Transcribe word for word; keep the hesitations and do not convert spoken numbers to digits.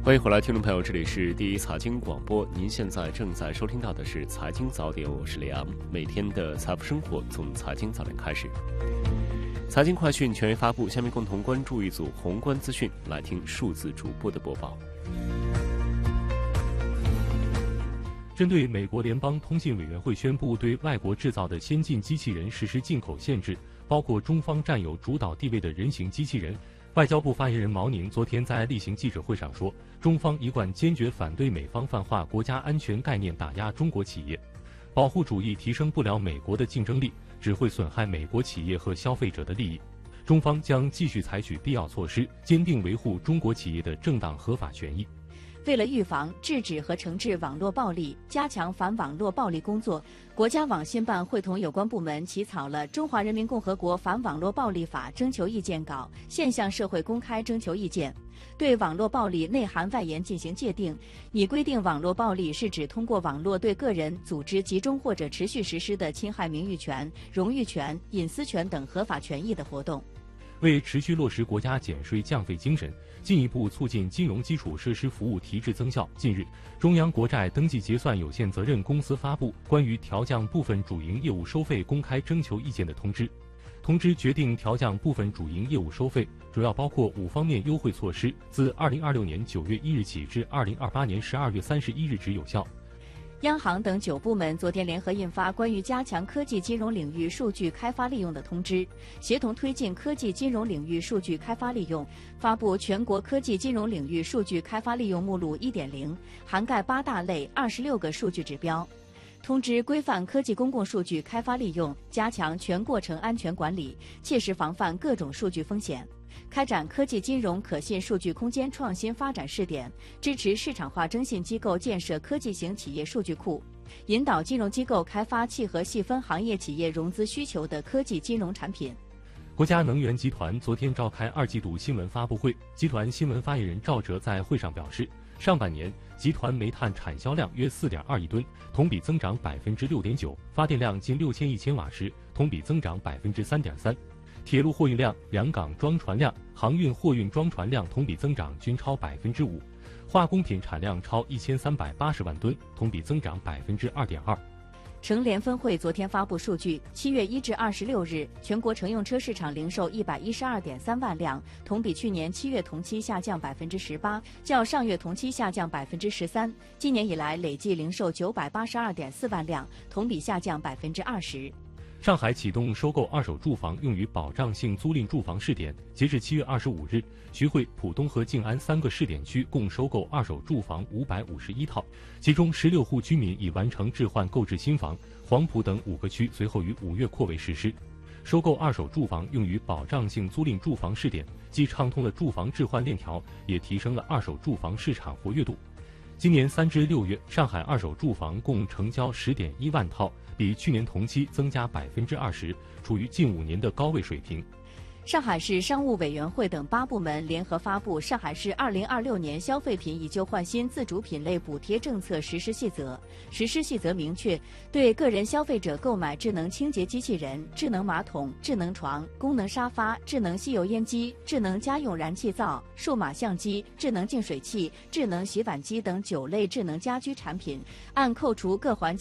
欢迎回来，听众朋友，这里是第一财经广播，您现在正在收听到的是财经早点，我是李阳。每天的财富生活从财经早点开始。财经快讯全员发布，下面共同关注一组宏观资讯，来听数字主播的播报。 针对美国联邦通信委员会宣布对外国制造的先进机器人实施进口限制，包括中方占有主导地位的人形机器人，外交部发言人毛宁昨天在例行记者会上说，中方一贯坚决反对美方泛化国家安全概念打压中国企业，保护主义提升不了美国的竞争力，只会损害美国企业和消费者的利益。中方将继续采取必要措施，坚定维护中国企业的正当合法权益。 为了预防、制止和惩治网络暴力，加强反网络暴力工作，国家网信办会同有关部门起草了《中华人民共和国反网络暴力法》征求意见稿，现向社会公开征求意见，对网络暴力内涵外延进行界定，拟规定网络暴力是指通过网络对个人、组织集中或者持续实施的侵害名誉权、荣誉权、隐私权等合法权益的活动。 为持续落实国家减税降费精神，进一步促进金融基础设施服务提质增效，近日，中央国债登记结算有限责任公司发布关于调降部分主营业务收费公开征求意见的通知。通知决定调降部分主营业务收费，主要包括五方面优惠措施，自二零二六年九月一日起至二零二八年十二月三十一日止有效。 央行等九部门昨天联合印发关于加强科技金融领域数据开发利用的通知，协同推进科技金融领域数据开发利用，发布全国科技金融领域数据开发利用目录 一点零， 涵盖八大类二十六个数据指标。通知规范科技公共数据开发利用，加强全过程安全管理，切实防范各种数据风险。开展科技金融可信数据空间创新发展试点，支持市场化征信机构建设科技型企业数据库，引导金融机构开发契合细分行业企业融资需求的科技金融产品。 国家能源集团昨天召开二季度新闻发布会，集团新闻发言人赵哲在会上表示，上半年集团煤炭产销量约 四点二亿吨，同比增长 百分之六点九， 发电量近六千亿千瓦时，同比增长 百分之三点三。铁路货运量、两港装船量、航运货运装船量同比增长均超百分之五，化工品产量超一千三百八十万吨，同比增长百分之二点二。 乘联分会昨天发布数据，七月一至二十六日，全国乘用车市场零售一百一十二点三万辆，同比去年七月同期下降百分之十八，较上月同期下降百分之十三。今年以来累计零售九百八十二点四万辆，同比下降百分之二十。 上海启动收购二手住房用于保障性租赁住房试点，截至七月二十五日，徐汇、浦东和静安三个试点区共收购二手住房五百五十一套，其中十六户居民已完成置换购置新房，黄埔等五个区随后于五月扩围实施。收购二手住房用于保障性租赁住房试点，既畅通了住房置换链条，也提升了二手住房市场活跃度。今年三至六月，上海二手住房共成交 十点一万套，比去年同期增加 百分之二十， 处于近五年的高位水平。 上海市商务委员会等八部门联合发布《上海市二零二六年消费品以旧换新自主品类补贴政策实施细则》。实施细则明确，对个人消费者购买智能清洁机器人、智能马桶、智能床、功能沙发、智能吸油烟机、智能家用燃气灶、数码相机、智能净水器、智能洗碗机等九类智能家居产品，按扣除各环